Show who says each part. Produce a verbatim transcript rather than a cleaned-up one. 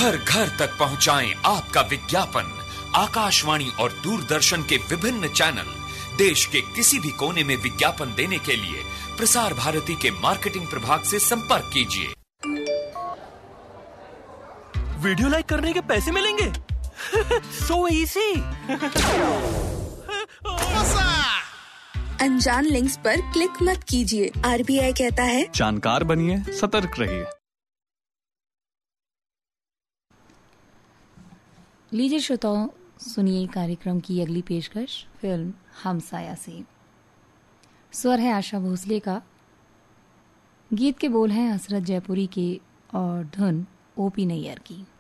Speaker 1: घर घर तक पहुंचाएं आपका विज्ञापन। आकाशवाणी और दूरदर्शन के विभिन्न चैनल देश के किसी भी कोने में विज्ञापन देने के लिए प्रसार भारती के मार्केटिंग प्रभाग से संपर्क कीजिए।
Speaker 2: वीडियो लाइक करने के पैसे मिलेंगे? So easy.
Speaker 3: अनजान लिंक्स पर क्लिक मत कीजिए। आरबीआई कहता है
Speaker 4: जानकार बनिए, सतर्क रहिए।
Speaker 5: लीजिए श्रोताओं, सुनिए कार्यक्रम की अगली पेशकश फिल्म हमसाया से। स्वर है आशा भोसले का, गीत के बोल हैं हसरत जयपुरी के और धुन ओपी नैयर की।